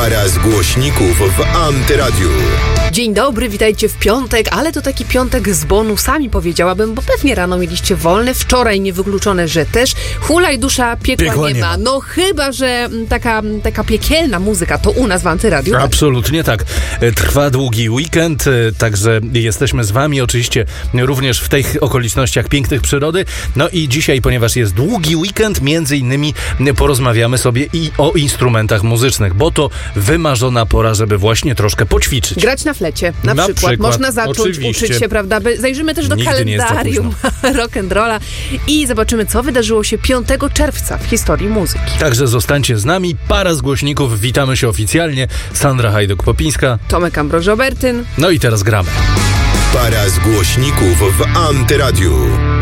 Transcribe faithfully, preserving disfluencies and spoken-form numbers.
Para z głośników w Antyradiu. Dzień dobry, witajcie w piątek, ale to taki piątek z bonusami, powiedziałabym, bo pewnie rano mieliście wolne, wczoraj niewykluczone, że też. Hulaj dusza, piekła, Piekła nie, nie ma. ma. No chyba, że taka, taka piekielna muzyka to u nas w Antyradiu. Absolutnie tak. Trwa długi weekend, także jesteśmy z wami oczywiście również w tych okolicznościach pięknych przyrody. No i dzisiaj, ponieważ jest długi weekend, między innymi porozmawiamy sobie i o instrumentach muzycznych, bo to wymarzona pora, żeby właśnie troszkę poćwiczyć. Grać na flecie, na, Na przykład. przykład, Można zacząć oczywiście. uczyć się, prawda? By- Zajrzymy też do Nigdy nie jest za kalendarium rock'n'rolla i zobaczymy, co wydarzyło się piątego czerwca w historii muzyki. Także zostańcie z nami. Para z głośników. Witamy się oficjalnie. Sandra Hajduk-Popińska. Tomek Ambrożo-Bertyn. No i teraz gramy. Para z głośników w Antyradiu.